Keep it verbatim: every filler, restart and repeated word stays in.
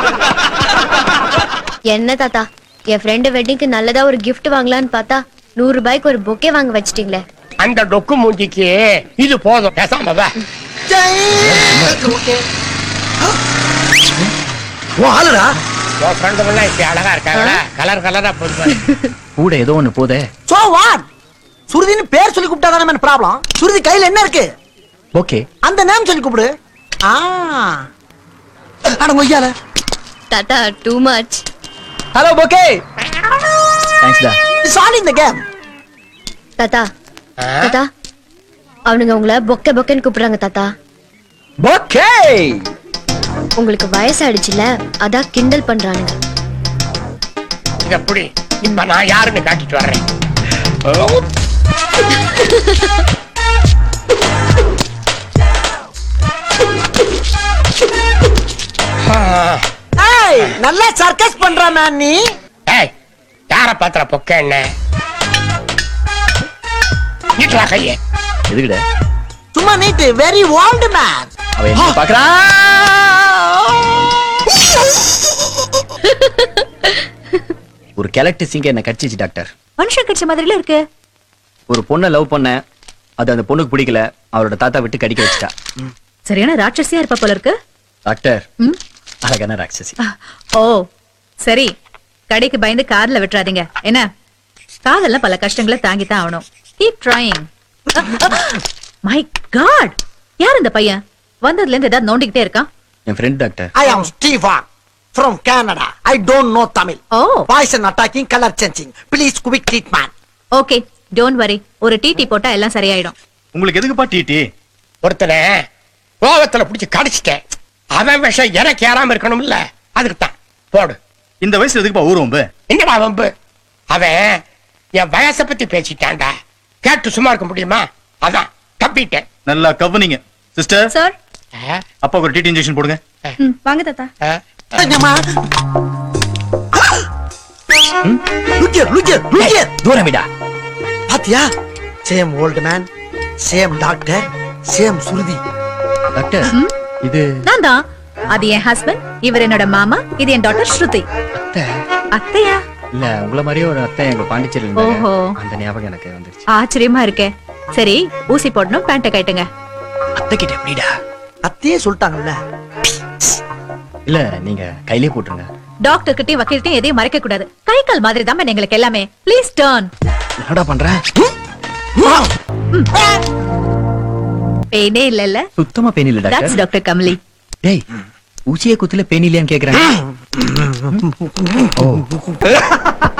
என்ன தாத்தா, என் ஃப்ரெண்டு வெட்டிங்க்கு நல்லதா ஒரு gift வாங்கலான்னு பார்த்தா நூறு ரூபாய்க்கு ஒரு பொக்கே வாங்க வச்சிட்டீங்களே. அந்த டொக்கு மூஞ்சிக்கு இது போதும், பேசாம வா. ஆளுடா உன் ஃப்ரெண்டுங்கெல்லாம் இப்படி அழகா இருக்காங்களா? கலர் கலரா போடுவாங்க. கூட ஏதோ ஒண்ணு போதே. So what? சுருதின்னு பேர் சொல்லி கூப்பிட்டா தானே என்ன ப்ராப்ளம்? சுருதி கையில என்ன இருக்கு? ஓகே, அந்த நேம் சொல்லி கூப்பிடு. ஆ அட மொய்யால. தாத்தா டூ மச். ஹலோ போகே. தேங்க்ஸ் டா. It's all in the game. தாத்தா தாத்தா, அவனுங்க உங்களை பொக்கே பொக்கேன்னு கூப்பிடுறாங்க தாத்தா. போகே. உங்களுக்கு வயசாயிடுச்சுல, அதான் கிண்டல் பண்றானுங்க. இது எப்படி? இப்ப நான் யாருன்னு காட்டிட்டு வர்றேன். ஏய் நல்லா சர்க்கஸ் பண்ற மேன் நீ. ஏய், யார பாத்திர பொக்க என்ன? நீட்ரா கையே. எதுக்குடா? சும்மா நீட் வெரி ஓல்ட் மேன். அவ என்ன பாக்குறா? ஒரு கேலக்டி சிங்க என்ன கடிச்சிச்சு டாக்டர். மனுஷன் கடிச்ச மாதிரில இருக்கு. ஒரு பொண்ணை லவ் பண்ண, அது அந்த பொண்ணுக்கு பிடிக்கல, அவரோட தாத்தா விட்டு கடிக்க வச்சிட்டா. சரியான ராட்சசியா இருப்ப போல இருக்கு. டாக்டர், ம்? அழகான ராட்சசி. ஓ சரி, கடைக்கு பயந்து கார்ல விட்டுறாதீங்க என்ன. காதல்ல பல கஷ்டங்களை தாங்கித்தான் ஆகணும். Keep trying. மை காட், யார் இந்த பையன்? வந்ததுல இருந்து ஏதாவது நோண்டிக்கிட்டே இருக்கான். என் friend doctor. I am Stefan from Canada. I don't know Tamil. Oh. Poison attacking, color changing. Please quick treatment. Okay, don't worry. ஒரு டிடி போட்டா எல்லாம் சரியாயிடும். உங்களுக்கு எதுக்குப்பா டிடி? ஒருத்தனை கோவத்துல பிடிச்சு கடிச்சிட்டேன். அவன் விஷம் எனக்கு ஏறாம இருக்கணும்ல, அதுக்கு தான் போடு. இந்த வயசுல எதுக்குப்பா ஊருவம்பு? என்னடா வம்பு? அவன் என் வயசை பத்தி பேசிட்டான்டா. கேட்டு சும்மா இருக்க முடியுமா? அதான் தப்பிட்டேன். நல்லா கவனிங்க சிஸ்டர். சார், அப்பா ஒரு டிடி இன்ஜெக்ஷன் போடுங்க. வாங்க தாத்தா. என்னம்மா? Look here, look here, look here. தூரமிடா. பாத்தியா? Same old man, same doctor, same சுருதி. டாக்டர், இது நான் தான். அது என் ஹஸ்பண்ட், இவர் என்னோட மாமா, இது என் டாட்டர் ஸ்ருதி. அத்தை. அத்தையா? இல்ல, உங்கள மாதிரியே ஒரு அத்தை எங்க பாண்டிச்சேரியில ஓஹோ. இருந்தாங்க. அந்த ஞாபகம் எனக்கு வந்துருச்சு. ஆச்சரியமா இருக்கே. சரி, ஊசி போடணும், பேண்ட கட்டுங்க. அத்தை கிட்ட எப்படிடா? அத்தையே சொல்லிட்டாங்கல்ல. இல்ல, நீங்க கையிலே போட்டுருங்க. டாக்டர் கிட்டயும் வக்கீல்கிட்டயும் எதையும் மறைக்க கூடாது. கை கால் மாதிரி தான் எங்களுக்கு எல்லாமே. Please turn. என்னடா பண்ற? பெயினே இல்லல்ல? சுத்தமா பெயின் இல்ல தட்ஸ் டாக்டர். டாக்டர் கமலி. டேய், ஊசியே குத்துல பெயின் இல்லையான்னு கேக்குறேன். ஓ